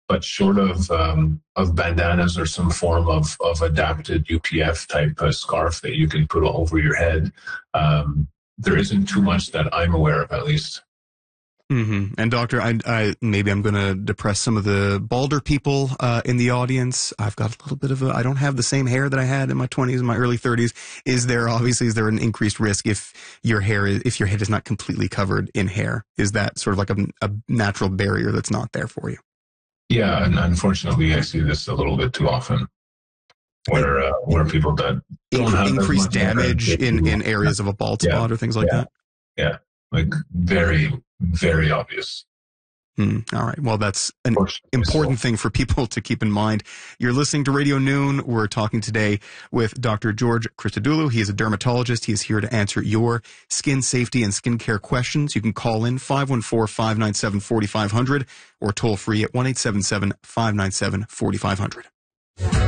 but short of bandanas or some form of adapted UPF type scarf that you can put over your head, there isn't too much that I'm aware of, at least. Mm-hmm. And doctor, I maybe I'm going to depress some of the balder people in the audience. I've got a little bit of I don't have the same hair that I had in my 20s and my early 30s. Is there an increased risk if your head is not completely covered in hair? Is that sort of like a natural barrier that's not there for you? Yeah, and unfortunately, I see this a little bit too often, where people that don't have increased damage in areas of a bald spot or things like that. Yeah, like very, very obvious. All right. Well, that's an important thing for people to keep in mind. You're listening to Radio Noon. We're talking today with Dr. George Christodoulou. He is a dermatologist. He is here to answer your skin safety and skincare questions. You can call in 514-597-4500 or toll free at 1-877-597-4500.